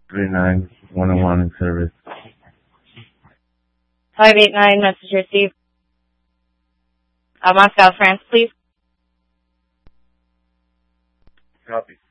39 101 in service. 589, message received. Moscow, France, please. Copy.